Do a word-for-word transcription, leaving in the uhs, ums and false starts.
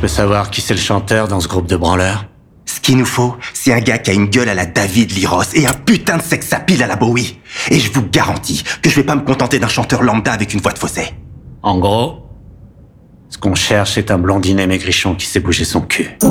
peux savoir qui c'est le chanteur dans ce groupe de branleurs? Ce qu'il nous faut, c'est un gars qui a une gueule à la David Lee Roth et un putain de sex appeal à la Bowie. Et je vous garantis que je vais pas me contenter d'un chanteur lambda avec une voix de fausset. En gros, ce qu'on cherche, c'est un blondinet maigrichon qui sait bouger son cul.